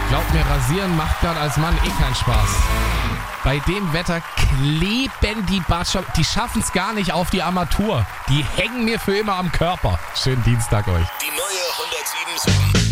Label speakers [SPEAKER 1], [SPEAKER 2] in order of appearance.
[SPEAKER 1] Glaubt mir, rasieren macht gerade als Mann keinen Spaß. Bei dem Wetter kleben die Bartschatten, die schaffen es gar nicht auf die Armatur. Die hängen mir für immer am Körper. Schönen Dienstag euch.
[SPEAKER 2] Die neue 107.7